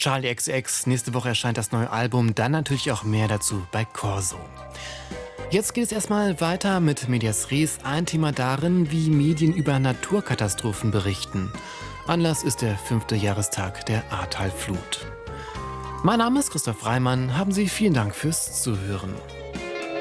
Charlie XCX, nächste Woche erscheint das neue Album, dann natürlich auch mehr dazu bei Corso. Jetzt geht es erstmal weiter mit Medias Res, ein Thema darin, wie Medien über Naturkatastrophen berichten. Anlass ist der 5. Jahrestag der Ahrtalflut. Mein Name ist Christoph Reimann, haben Sie vielen Dank fürs Zuhören.